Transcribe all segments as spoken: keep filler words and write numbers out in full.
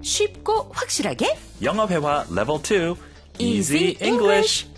쉽고 확실하게 영어 회화 Level two, Easy Easy English.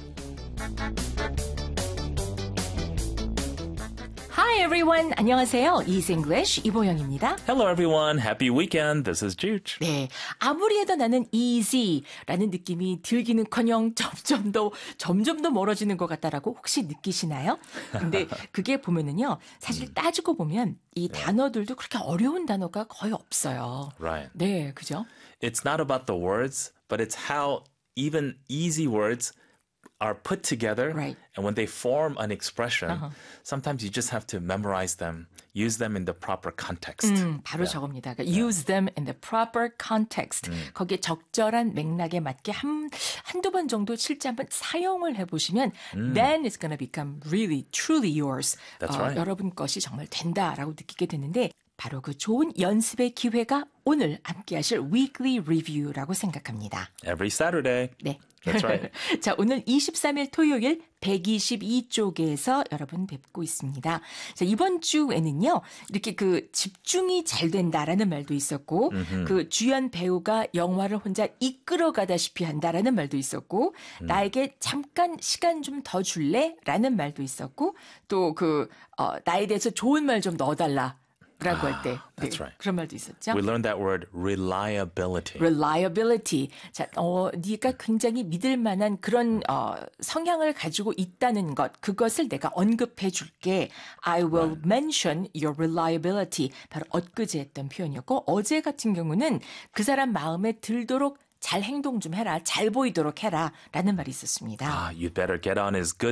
Hi everyone, 안녕하세요. Easy English 이보영입니다. Hello everyone, happy weekend. This is Jude. 네, 아무리 해도 나는 easy라는 느낌이 들기는커녕 점점 더 점점 더 멀어지는 것 같다라고 혹시 느끼시나요? 근데 그게 보면은요, 사실 따지고 보면 이 단어들도 그렇게 어려운 단어가 거의 없어요. Right. 네, 그죠? It's not about the words, but it's how even easy words are put together. Right. And when they form an expression, Uh-huh. sometimes you just have to memorize them, use them in the proper context. 음, 바로 저겁니다. 그러니까 use them in the proper context. 음. 거기에 적절한 맥락에 맞게 한, 한두 번 정도 실제 한번 사용을 해보시면 음. then it's going to become really, truly yours. That's 어, right. 여러분 것이 정말 된다라고 느끼게 되는데 바로 그 좋은 연습의 기회가 오늘 함께 하실 weekly review라고 생각합니다. Every Saturday. 네. That's right. 자, 오늘 이십삼 일 토요일 백이십이 쪽에서 여러분 뵙고 있습니다. 자, 이번 주에는요, 이렇게 그 집중이 잘 된다라는 말도 있었고, 음흠. 그 주연 배우가 영화를 혼자 이끌어가다시피 한다라는 말도 있었고, 음. 나에게 잠깐 시간 좀 더 줄래? 라는 말도 있었고, 또 그, 어, 나에 대해서 좋은 말 좀 넣어달라. 라고 할 때. That's 네, right. 그런 말도 있었죠. We learned that word reliability. reliability. 자, 어, 네가 굉장히 믿을 만한 그런 어, 성향을 가지고 있다는 것, 그것을 내가 언급해 줄게. I will mention your reliability. 바로 엊그제 했던 표현이었고, 어제 같은 경우는 그 사람 마음에 들도록 잘 행동 좀 해라, 잘 보이도록 해라 라는 말이 있었습니다. Ah, you'd better get on his good